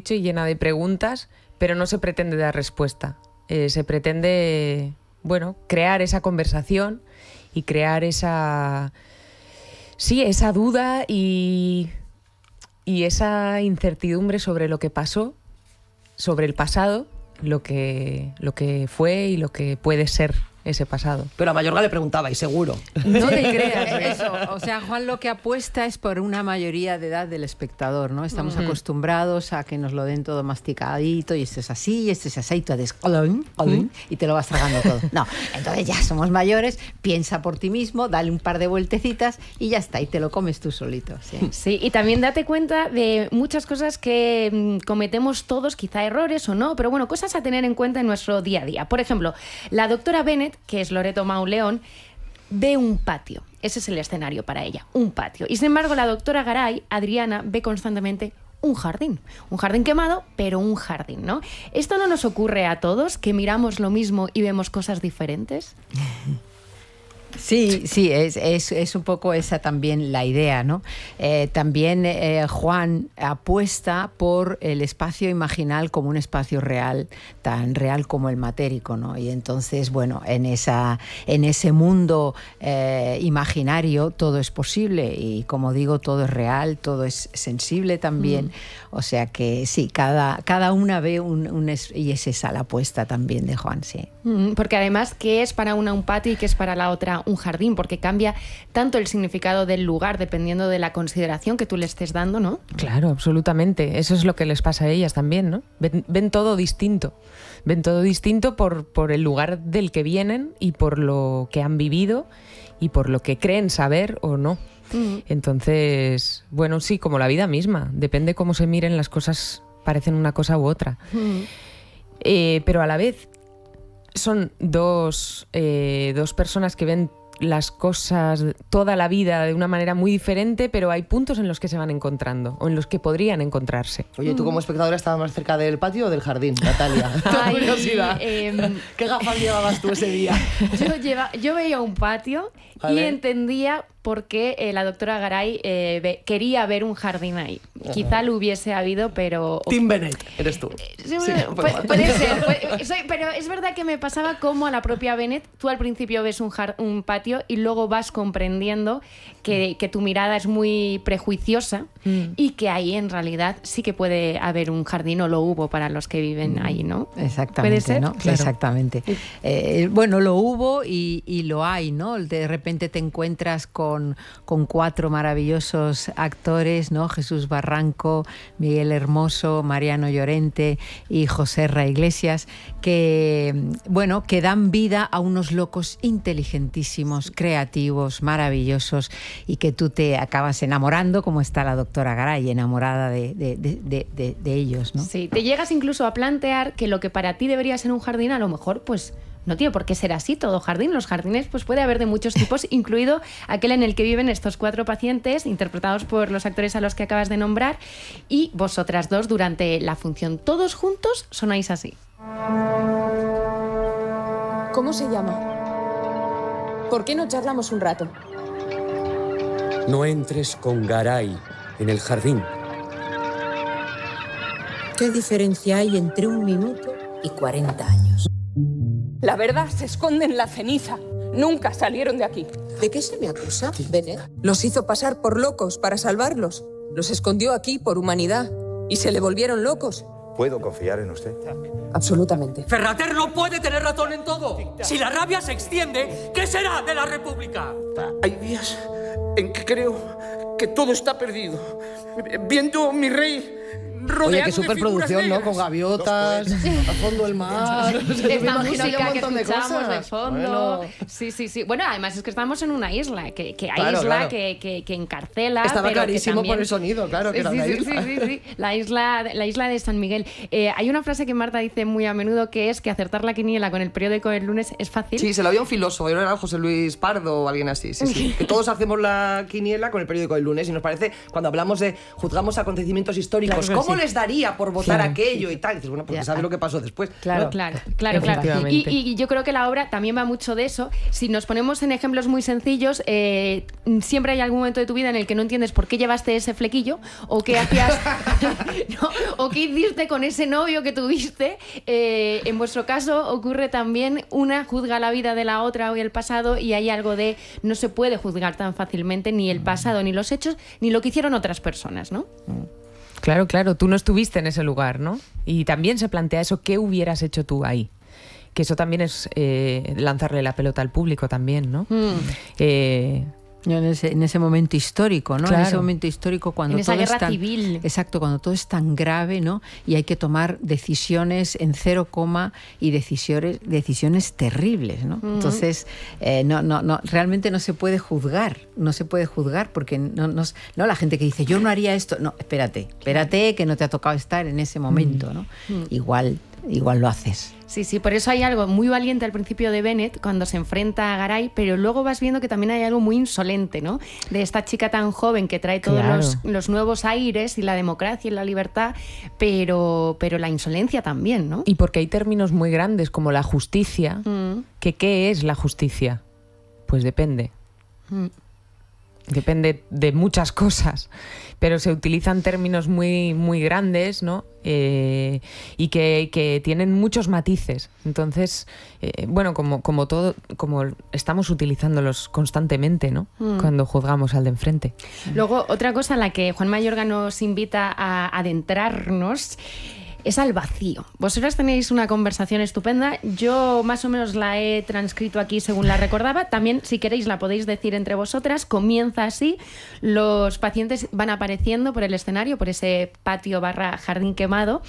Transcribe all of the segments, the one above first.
dicho, y llena de preguntas, pero no se pretende dar respuesta. Se pretende, bueno, crear esa conversación y crear esa duda y esa incertidumbre sobre lo que pasó, sobre el pasado, lo que fue y lo que puede ser ese pasado. Pero a Mayorga le preguntaba, y seguro. No te creas. Eso, o sea, Juan lo que apuesta es por una mayoría de edad del espectador, ¿no? Estamos acostumbrados a que nos lo den todo masticadito, y esto es así, y esto es así, y tú haces y te lo vas tragando todo. No, entonces ya somos mayores, piensa por ti mismo, dale un par de vueltecitas y ya está, y te lo comes tú solito. Sí, sí, y también date cuenta de muchas cosas que cometemos todos, quizá errores o no, pero bueno, cosas a tener en cuenta en nuestro día a día. Por ejemplo, la doctora Bennett, que es Loreto Mauleón, ve un patio. Ese es el escenario para ella, un patio. Y sin embargo, la doctora Garay, Adriana, ve constantemente un jardín quemado, pero un jardín, ¿no? ¿Esto no nos ocurre a todos, que miramos lo mismo y vemos cosas diferentes? Sí, es un poco esa también la idea, ¿no? También Juan apuesta por el espacio imaginal como un espacio real, tan real como el matérico, ¿no? Y entonces, bueno, en ese mundo imaginario todo es posible y, como digo, todo es real, todo es sensible también. O sea que sí, cada una ve y es esa la apuesta también de Juan, sí. Porque además, ¿qué es para una un patio y qué es para la otra un jardín? Porque cambia tanto el significado del lugar dependiendo de la consideración que tú le estés dando, ¿no? Claro, absolutamente. Eso es lo que les pasa a ellas también, ¿no? Ven todo distinto. Ven todo distinto por el lugar del que vienen y por lo que han vivido y por lo que creen saber o no. Entonces, bueno, sí, como la vida misma. Depende cómo se miren, las cosas parecen una cosa u otra. Pero a la vez son dos personas que ven las cosas toda la vida de una manera muy diferente, pero hay puntos en los que se van encontrando o en los que podrían encontrarse. Oye, ¿tú como espectadora estabas más cerca del patio o del jardín, Natalia? Ay, curiosidad. ¿Qué gafas llevabas tú ese día? Yo veía un patio, ¿vale? Y entendía por qué la doctora Garay quería ver un jardín ahí. Quizá lo hubiese habido, pero... Tim Bennett, eres tú. Sí, puede ser. Pero es verdad que me pasaba como a la propia Bennett. Tú al principio ves un patio y luego vas comprendiendo que tu mirada es muy prejuiciosa y que ahí en realidad sí que puede haber un jardín, o lo hubo para los que viven ahí, ¿no? Exactamente, ¿puede ser? ¿no? Claro. Exactamente. Bueno, lo hubo y lo hay, ¿no? De repente te encuentras con 4 maravillosos actores, ¿no? Jesús Barranco, Miguel Hermoso, Mariano Llorente y José Ra Iglesias, que dan vida a unos locos inteligentísimos, creativos, maravillosos, y que tú te acabas enamorando, como está la doctora Garay, enamorada de ellos, ¿no? Sí, te llegas incluso a plantear que lo que para ti debería ser un jardín, a lo mejor, pues no tiene por qué ser así todo jardín. Los jardines pues puede haber de muchos tipos, incluido aquel en el que viven estos 4 pacientes, interpretados por los actores a los que acabas de nombrar, y vosotras dos durante la función. Todos juntos sonáis así. ¿Cómo se llama? ¿Por qué no charlamos un rato? No entres con Garay en el jardín. ¿Qué diferencia hay entre 1 minuto y 40 años? La verdad se esconde en la ceniza. Nunca salieron de aquí. ¿De qué se me acusa, Bennett? Los hizo pasar por locos para salvarlos. Los escondió aquí por humanidad. Y se le volvieron locos. ¿Puedo confiar en usted? Absolutamente. Ferrater no puede tener razón en todo. Si la rabia se extiende, ¿qué será de la República? Hay días en que creo que todo está perdido. Viendo mi rey rodeado. Oye, qué superproducción, ¿no? Con gaviotas, al fondo del mar. Esta música que escuchamos de fondo. Bueno. Sí. Bueno, además es que estamos en una isla, que hay claro, isla claro. Que encarcela. Estaba pero clarísimo que también... por el sonido, claro, que era una isla. Sí. La isla de San Miguel. Hay una frase que Marta dice muy a menudo, que es que acertar la quiniela con el periódico del lunes es fácil. Sí, se lo había un filósofo, era José Luis Pardo o alguien así. Sí. Que todos hacemos la quiniela con el periódico del lunes, y nos parece, cuando juzgamos acontecimientos históricos, políticos. ¿Cómo les daría por votar aquello y tal? Y dices, bueno, porque sabes lo que pasó después. Claro. Y yo creo que la obra también va mucho de eso. Si nos ponemos en ejemplos muy sencillos, siempre hay algún momento de tu vida en el que no entiendes por qué llevaste ese flequillo o qué hacías ¿no? o qué hiciste con ese novio que tuviste. En vuestro caso ocurre también, una juzga la vida de la otra o el pasado, y hay algo de no se puede juzgar tan fácilmente ni el pasado, ni los hechos, ni lo que hicieron otras personas, ¿no? Claro, tú no estuviste en ese lugar, ¿no? Y también se plantea eso, ¿qué hubieras hecho tú ahí? Que eso también es lanzarle la pelota al público también, ¿no? En ese momento histórico, ¿no? Claro. En ese momento histórico cuando en esa todo guerra es tan, civil. Exacto, cuando todo es tan grave, ¿no? Y hay que tomar decisiones en 0, y decisiones terribles, ¿no? Entonces, realmente no se puede juzgar, porque no la gente que dice, yo no haría esto, no, espérate que no te ha tocado estar en ese momento, ¿no? Igual lo haces. Sí, por eso hay algo muy valiente al principio de Bennett cuando se enfrenta a Garay, pero luego vas viendo que también hay algo muy insolente, ¿no? De esta chica tan joven que trae todos los nuevos aires y la democracia y la libertad, pero la insolencia también, ¿no? Y porque hay términos muy grandes como la justicia, que ¿qué es la justicia? Pues depende. Depende de muchas cosas, pero se utilizan términos muy, muy grandes, ¿no? Y que tienen muchos matices. Entonces, como todo, como estamos utilizándolos constantemente, ¿no? Cuando juzgamos al de enfrente. Luego, otra cosa a la que Juan Mayorga nos invita a adentrarnos es al vacío. Vosotras tenéis una conversación estupenda. Yo más o menos la he transcrito aquí según la recordaba. También, si queréis, la podéis decir entre vosotras. Comienza así. Los pacientes van apareciendo por el escenario, por ese patio / jardín quemado.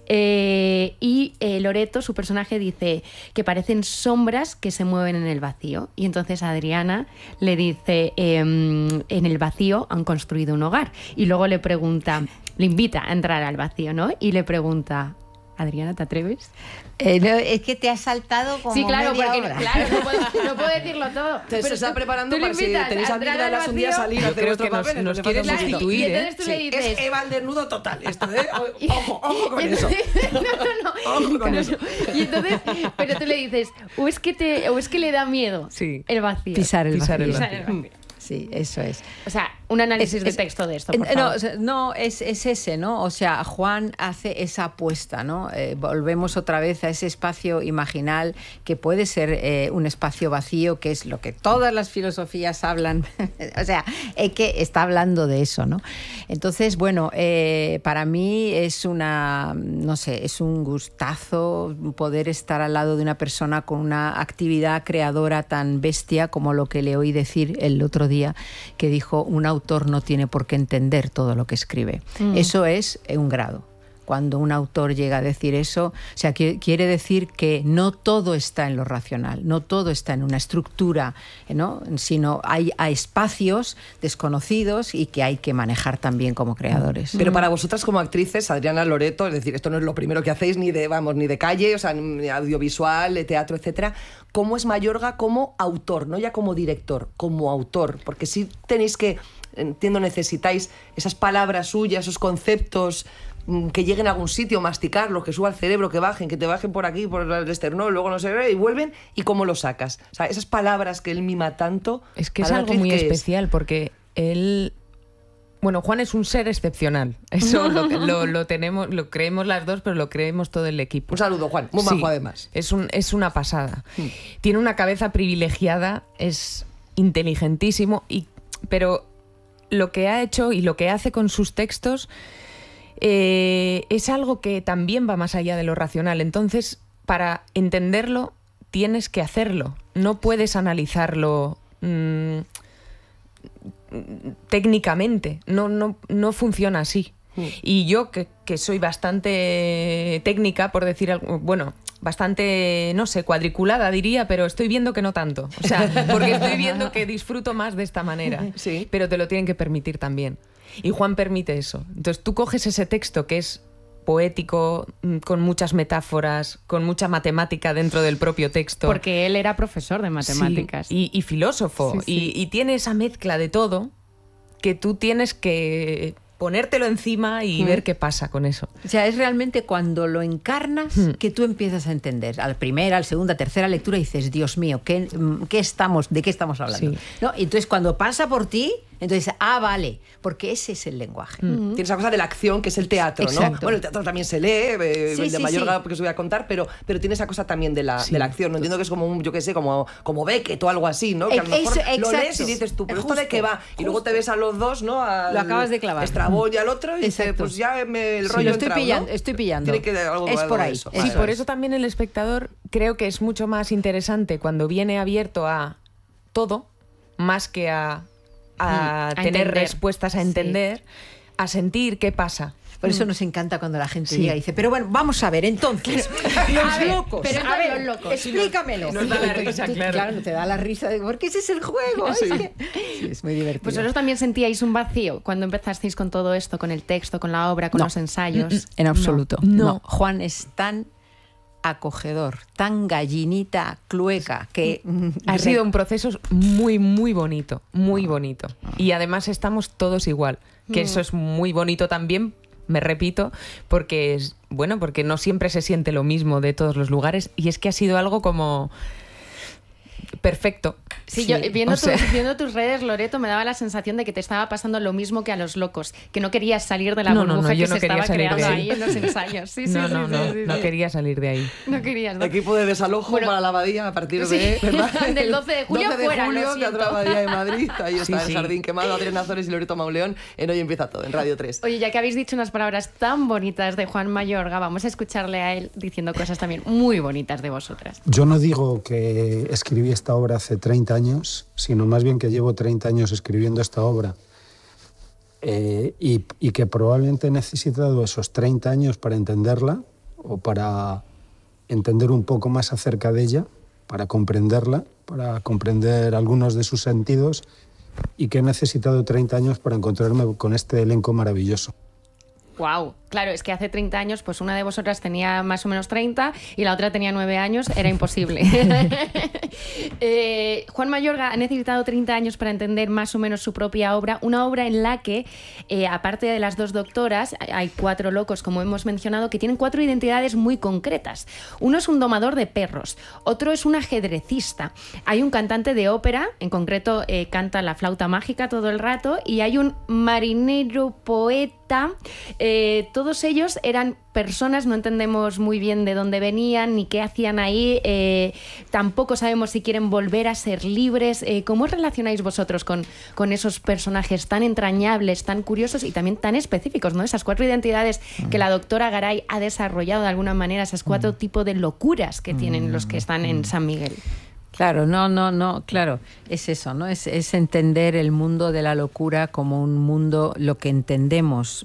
Y Loreto, su personaje, dice que parecen sombras que se mueven en el vacío. Y entonces Adriana le dice, en el vacío han construido un hogar. Y luego le pregunta... Le invita a entrar al vacío, ¿no? Y le pregunta, Adriana, ¿te atreves? No, es que te has saltado como sí, claro, media porque hora. Claro, no puedo decirlo todo. Se está preparando para si tenéis amigas un día salir a hacer vuestro papel. Nos quiere sustituir, y entonces tú le dices... Es Eva al desnudo total esto, ¿eh? Ojo con eso. Ojo con eso. Y entonces, pero tú le dices, o es que le da miedo el vacío. Pisar el vacío. Sí, eso es. O sea, un análisis de texto de esto, por favor. No, es ese, ¿no? O sea, Juan hace esa apuesta, ¿no? Volvemos otra vez a ese espacio imaginal que puede ser un espacio vacío, que es lo que todas las filosofías hablan. O sea, que está hablando de eso, ¿no? Entonces, bueno, para mí es es un gustazo poder estar al lado de una persona con una actividad creadora tan bestia como lo que le oí decir el otro día, que dijo, un autor no tiene por qué entender todo lo que escribe. Eso es un grado. Cuando un autor llega a decir eso, o sea, quiere decir que no todo está en lo racional, no todo está en una estructura, ¿no? Sino hay espacios desconocidos y que hay que manejar también como creadores. Pero para vosotras como actrices, Adriana, Loreto, es decir, esto no es lo primero que hacéis ni de calle, o sea, ni audiovisual, de teatro, etcétera. ¿Cómo es Mayorga como autor, no ya como director, como autor? Porque sí tenéis que, entiendo, necesitáis esas palabras suyas, esos conceptos que lleguen a algún sitio, masticarlos, que suba al cerebro, que te bajen por aquí, por el esternón, luego no sé, y vuelven, ¿y cómo lo sacas? O sea, esas palabras que él mima tanto... Es que es algo muy especial, porque él... Bueno, Juan es un ser excepcional. Eso lo tenemos, lo creemos las dos, pero lo creemos todo el equipo. Un saludo, Juan. Muy majo, además. Es una pasada. Tiene una cabeza privilegiada, es inteligentísimo, pero lo que ha hecho y lo que hace con sus textos es algo que también va más allá de lo racional. Entonces, para entenderlo, tienes que hacerlo. No puedes analizarlo técnicamente. No funciona así. Y yo, que soy bastante técnica, por decir algo, bueno, bastante, no sé, cuadriculada diría, pero estoy viendo que no tanto. O sea, porque estoy viendo que disfruto más de esta manera. Sí. Pero te lo tienen que permitir también. Y Juan permite eso. Entonces tú coges ese texto que es poético, con muchas metáforas, con mucha matemática dentro del propio texto. Porque él era profesor de matemáticas. Sí, y filósofo. Sí. Y tiene esa mezcla de todo que tú tienes que ponértelo encima y ver qué pasa con eso. O sea, es realmente cuando lo encarnas que tú empiezas a entender. A la primera, a la segunda, tercera lectura dices, Dios mío, ¿de qué estamos hablando? Sí. ¿No? Y entonces cuando pasa por ti, entonces, vale, porque ese es el lenguaje. Tiene esa cosa de la acción que es el teatro, ¿no? Exacto. Bueno, el teatro también se lee, el de Mayorga, porque os voy a contar, pero tiene esa cosa también de la acción. No entiendo que es como yo qué sé, como Beckett o algo así, ¿no? Que a lo mejor lo lees y dices tú, pero ¿esto de qué va? Y luego te ves a los dos, ¿no? Lo acabas de clavar. Estrabón y al otro y dices, pues ya el rollo estoy pillando. Tiene que algo es por ahí. Eso. Sí, por eso también el espectador creo que es mucho más interesante cuando viene abierto a todo, más que a tener entender. respuestas, a entender, a sentir qué pasa. Por eso nos encanta cuando la gente llega y dice, pero bueno, vamos a ver, entonces, los locos. Pero a ver, los locos. Explícamelo. Nos da la risa, claro. Claro, te da la risa, porque ese es el juego. Sí. Es muy divertido. ¿Vosotros también sentíais un vacío cuando empezasteis con todo esto, con el texto, con la obra, con los ensayos? En absoluto. No. Juan es tan acogedor, tan gallinita clueca que Ha sido un proceso muy, muy bonito, muy bonito. Y además estamos todos igual, que eso es muy bonito también, me repito, porque porque no siempre se siente lo mismo de todos los lugares, y es que ha sido algo como perfecto. Sí, yo viendo tus redes, Loreto, me daba la sensación de que te estaba pasando lo mismo que a los locos, que no querías salir de la burbuja que yo se no quería estaba salir de creando ahí. ahí en los ensayos. Sí, No quería salir de ahí. No querías, ¿no? Equipo de desalojo para la Abadía a partir de... Del 12 de julio 12 de fuera, julio, lo siento. Teatro Abadía de Madrid. Ahí está Sí. el Jardín Quemado, Adrián Azores y Loreto Mauleón. En Hoy Empieza Todo, en Radio 3. Oye, ya que habéis dicho unas palabras tan bonitas de Juan Mayorga, vamos a escucharle a él diciendo cosas también muy bonitas de vosotras. Yo no digo que escribí esta obra hace 30 años, sino más bien que llevo 30 años escribiendo esta obra y que probablemente he necesitado esos 30 años para entenderla o para entender un poco más acerca de ella, para comprenderla, para comprender algunos de sus sentidos, y que he necesitado 30 años para encontrarme con este elenco maravilloso. Wow, claro, es que hace 30 años, pues una de vosotras tenía más o menos 30 y la otra tenía 9 años, era imposible. Juan Mayorga ha necesitado 30 años para entender más o menos su propia obra, una obra en la que, aparte de las dos doctoras, hay 4 locos, como hemos mencionado, que tienen 4 identidades muy concretas. Uno es un domador de perros, otro es un ajedrecista, hay un cantante de ópera, en concreto canta la flauta mágica todo el rato, y hay un marinero poeta. Todos ellos eran personas, no entendemos muy bien de dónde venían ni qué hacían ahí, tampoco sabemos si quieren volver a ser libres. ¿Cómo os relacionáis vosotros con esos personajes tan entrañables, tan curiosos y también tan específicos, ¿no? Esas 4 identidades que la doctora Garay ha desarrollado de alguna manera, esas 4 tipos de locuras que tienen los que están en San Miguel. Claro, claro, es eso, ¿no? Es entender el mundo de la locura como un mundo, lo que entendemos,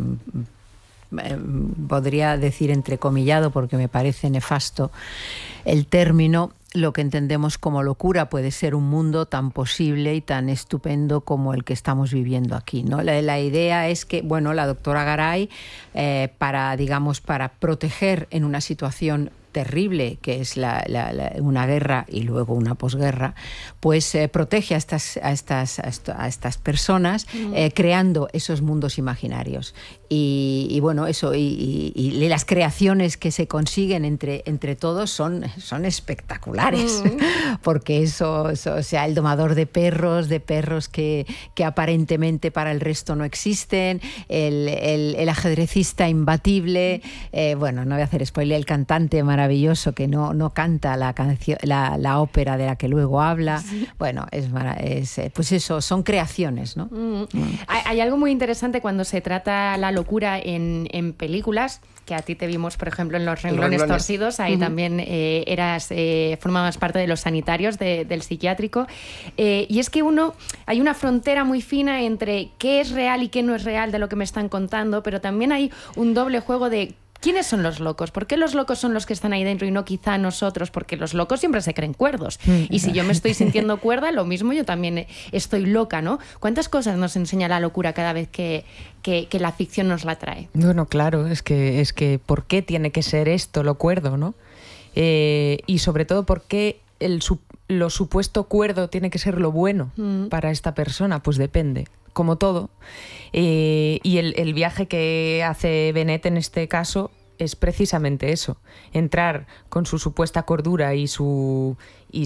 podría decir entrecomillado porque me parece nefasto el término, lo que entendemos como locura puede ser un mundo tan posible y tan estupendo como el que estamos viviendo aquí, ¿no? La idea es que, bueno, la doctora Garay, para proteger en una situación terrible, que es una guerra y luego una posguerra, pues protege a estas personas creando esos mundos imaginarios. Y bueno, eso, y las creaciones que se consiguen entre todos son espectaculares, porque eso, o sea, el domador de perros que aparentemente para el resto no existen, el ajedrecista imbatible, bueno, no voy a hacer spoiler, el cantante maravilloso que no canta la canción, la ópera de la que luego habla. Sí. Bueno, pues eso, son creaciones, ¿no? Hay algo muy interesante cuando se trata la locura en películas, que a ti te vimos, por ejemplo, en Los Renglones Torcidos, ahí también formabas parte de los sanitarios del psiquiátrico, y es que hay una frontera muy fina entre qué es real y qué no es real de lo que me están contando, pero también hay un doble juego de ¿quiénes son los locos? ¿Por qué los locos son los que están ahí dentro y no quizá nosotros? Porque los locos siempre se creen cuerdos. Y si yo me estoy sintiendo cuerda, lo mismo yo también estoy loca, ¿no? ¿Cuántas cosas nos enseña la locura cada vez que la ficción nos la trae? Bueno, claro, es que ¿por qué tiene que ser esto lo cuerdo, no? Y sobre todo, ¿por qué lo supuesto cuerdo tiene que ser lo bueno para esta persona? Pues depende. como todo. Y el viaje que hace Bennett en este caso es precisamente eso, entrar con su supuesta cordura y sus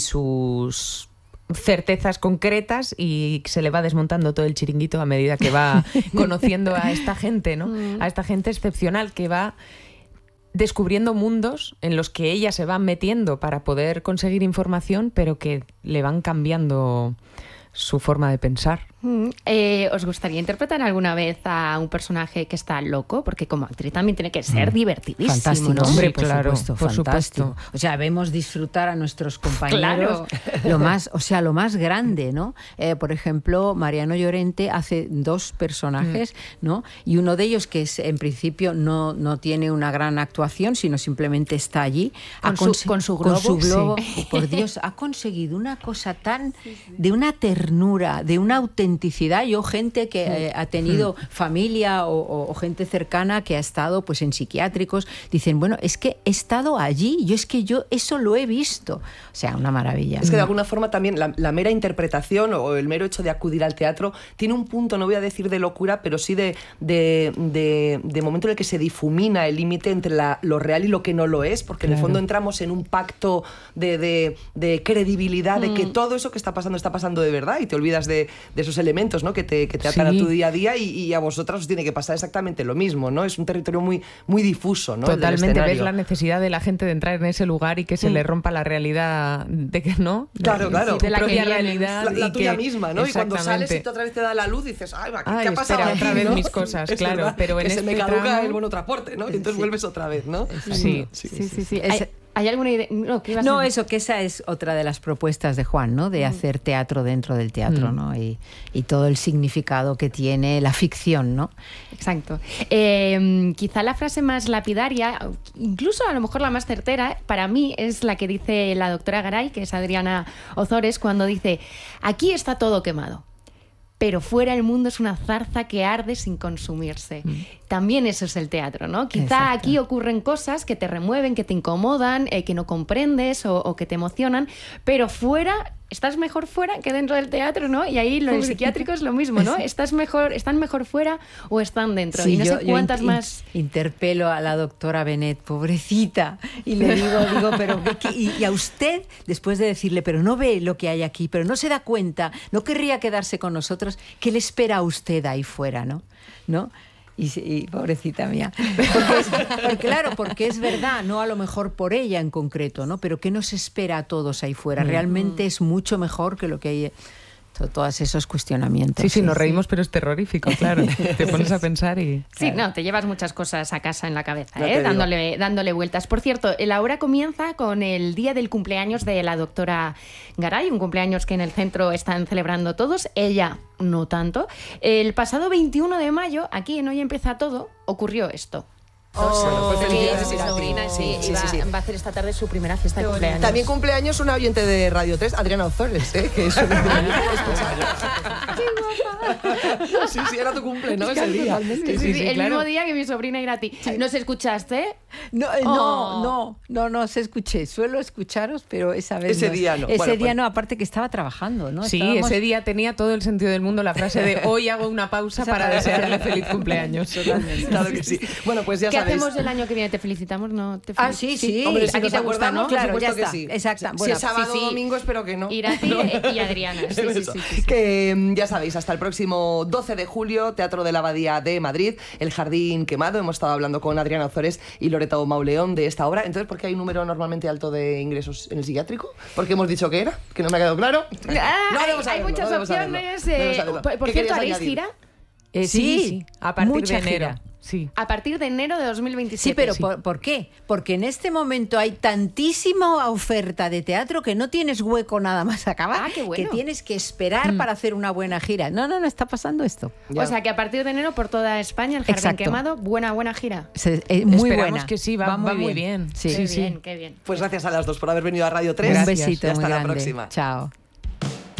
certezas concretas, y se le va desmontando todo el chiringuito a medida que va conociendo a esta gente, ¿no? A esta gente excepcional que va descubriendo mundos en los que ella se va metiendo para poder conseguir información, pero que le van cambiando su forma de pensar. ¿Os gustaría interpretar alguna vez a un personaje que está loco? Porque como actriz también tiene que ser divertidísimo, fantástico, ¿no? hombre, Sí, por claro, supuesto, por fantástico. supuesto. O sea, vemos disfrutar a nuestros compañeros Claro. lo más grande, ¿no? Por ejemplo, Mariano Llorente hace 2 personajes, ¿no? Y uno de ellos, que es en principio no tiene una gran actuación, sino simplemente está allí Con su globo. Sí. Por Dios, ha conseguido una cosa tan de una ternura, de una autenticidad. Yo, gente que ha tenido familia o gente cercana que ha estado pues en psiquiátricos, dicen, bueno, es que he estado allí, yo eso lo he visto. O sea, una maravilla. Es que de alguna forma también la mera interpretación o el mero hecho de acudir al teatro tiene un punto, no voy a decir de locura, pero sí de momento en el que se difumina el límite entre lo real y lo que no lo es, porque en el fondo entramos en un pacto de credibilidad, de que todo eso que está pasando de verdad, y te olvidas de esos elementos, ¿no? que te atan a tu día a día, y a vosotras os tiene que pasar exactamente lo mismo, ¿no? Es un territorio muy, muy difuso, ¿no? Totalmente, ves la necesidad de la gente de entrar en ese lugar y que se le rompa la realidad de que no. Claro. De la propia realidad. La tuya misma, ¿no? Y cuando sales y otra vez te da la luz y dices, ¿qué ha pasado espera, aquí, otra vez ¿no? mis cosas, Es claro. verdad, Pero en que se este me caduca tramo... el bono transporte, ¿no? Y entonces vuelves otra vez, ¿no? Sí. ¿Hay alguna idea? No, ¿qué ibas a No, decir? eso, que esa es otra de las propuestas de Juan, ¿no? De hacer teatro dentro del teatro, ¿no? Y todo el significado que tiene la ficción, ¿no? Exacto. Quizá la frase más lapidaria, incluso a lo mejor la más certera, para mí es la que dice la doctora Garay, que es Adriana Ozores, cuando dice: aquí está todo quemado, pero fuera el mundo es una zarza que arde sin consumirse. También eso es el teatro, ¿no? Quizá Exacto. aquí ocurren cosas que te remueven, que te incomodan, que no comprendes o que te emocionan, pero fuera... Estás mejor fuera que dentro del teatro, ¿no? Y ahí lo del psiquiátrico es lo mismo, ¿no? ¿Están mejor fuera o están dentro? Sí, y no yo sé cuántas más... interpelo a la doctora Bennett, pobrecita, y le digo, pero y a usted, después de decirle, pero no ve lo que hay aquí, pero no se da cuenta, no querría quedarse con nosotros, ¿qué le espera a usted ahí fuera, no? Y pobrecita mía. Porque es verdad, no a lo mejor por ella en concreto, ¿no? Pero ¿qué nos espera a todos ahí fuera? Realmente es mucho mejor que lo que hay. Todos esos cuestionamientos. Sí, nos reímos, pero es terrorífico, claro. Te pones a pensar y... Sí, no, te llevas muchas cosas a casa en la cabeza, No te digo. dándole vueltas. Por cierto, la obra comienza con el día del cumpleaños de la doctora Garay, un cumpleaños que en el centro están celebrando todos, ella no tanto. El pasado 21 de mayo, aquí en Hoy Empieza Todo, ocurrió esto. Pues felicidades, mi Irati. sobrina Sí. va a hacer esta tarde su primera fiesta de cumpleaños. También cumpleaños una oyente de Radio 3, Adriana Ozores, que es una Sí, era tu cumple, ¿no? Ese día. Sí, el claro. mismo día que mi sobrina Irati. ¿Nos escuchaste? No se escuché. Suelo escucharos, pero esa vez Ese día no. Ese Bueno, día pues- no, aparte que estaba trabajando, ¿no? Sí, Estábamos- ese día tenía todo el sentido del mundo la frase de hoy hago una pausa para desearle feliz cumpleaños. Claro que sí. Bueno, pues ya ¿Qué sabéis. hacemos el año que viene? ¿Te felicitamos? ¿No? ¿Te Ah, sí. Hombre, si a ti nos te gusta, ¿no? acordamos, Claro, por ya supuesto está. que sí. Exacto. Si Bueno, es sábado sí, o sí. domingo, espero que no. Irati y Adriana. Sí. Que ya sabéis, hasta el próximo 12 de julio, Teatro de la Abadía de Madrid, El Jardín Quemado. Hemos estado hablando con Adriana Ozores y Loreto Mauleón de esta obra. Entonces, ¿por qué hay un número normalmente alto de ingresos en el psiquiátrico? ¿Porque hemos dicho que era? ¿Que no me ha quedado claro? Hay muchas opciones. Por cierto, ¿haréis gira? Sí, a partir de mucha enero. gira. Sí. A partir de enero de 2027. Sí, pero ¿por qué? Porque en este momento hay tantísima oferta de teatro que no tienes hueco nada más acabar, Ah, qué bueno. que tienes que esperar para hacer una buena gira. No, está pasando esto. Ya. O sea, que a partir de enero por toda España, el Jardín Exacto. Quemado, buena gira. Muy Esperamos buena. que sí, va muy bien. Sí. Qué bien, qué bien. Pues gracias a las dos por haber venido a Radio 3. Un besito Y hasta muy la grande. próxima. Chao.